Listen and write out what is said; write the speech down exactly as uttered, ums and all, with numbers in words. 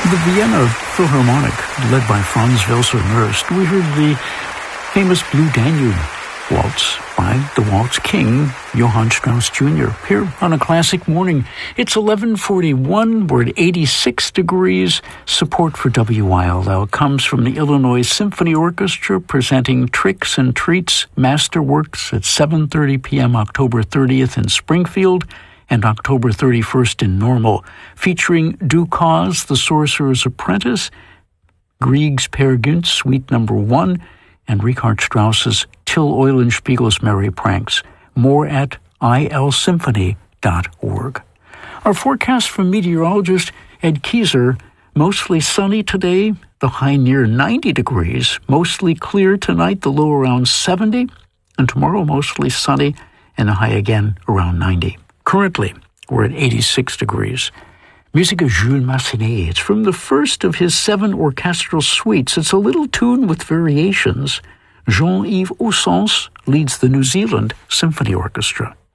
The Vienna Philharmonic, led by Franz Welser-Möst. We heard the famous Blue Danube waltz by the Waltz King, Johann Strauss Junior Here on A Classic Morning. It's eleven forty-one. We're at eighty-six degrees. Support for W I L L comes from the Illinois Symphony Orchestra, presenting Tricks and Treats Masterworks at seven thirty p.m. October thirtieth in Springfield and October thirty-first in Normal, featuring Dukas, The Sorcerer's Apprentice, Grieg's Peer Gynt, Suite Number One, and Richard Strauss's Till Eulenspiegel's Merry Pranks. More at I L symphony dot org. Our forecast from meteorologist Ed Kieser: mostly sunny today, the high near ninety degrees, mostly clear tonight, the low around seventy, and tomorrow mostly sunny and the high again around ninety. Currently, we're at eighty-six degrees. Music of Jules Massenet. It's from the first of his seven orchestral suites. It's a little tune with variations. Jean-Yves Ossens leads the New Zealand Symphony Orchestra.